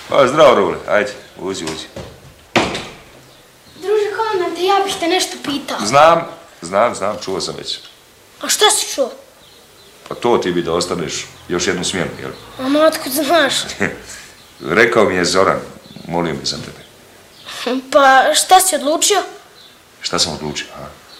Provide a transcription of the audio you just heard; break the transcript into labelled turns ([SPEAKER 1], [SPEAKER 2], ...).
[SPEAKER 1] Pa, zdravo, Rule, ajde, uđi.
[SPEAKER 2] Druže komandante, ja bih te nešto pitao.
[SPEAKER 1] Znam, čuo sam već.
[SPEAKER 2] A šta si čuo?
[SPEAKER 1] Pa to ti bi da ostaneš još jednu smjenu, jel?
[SPEAKER 2] A otkud znaš?
[SPEAKER 1] Rekao mi je Zoran, molio me sam tebe.
[SPEAKER 2] Pa šta si odlučio?
[SPEAKER 1] Šta sam odlučio, a?